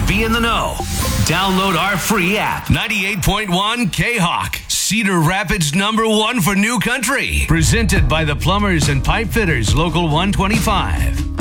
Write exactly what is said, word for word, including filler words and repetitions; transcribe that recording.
be in the know. Download our free app. ninety-eight point one K-Hawk. Cedar Rapids number one for new country. Presented by the Plumbers and Pipe Fitters, Local one twenty-five.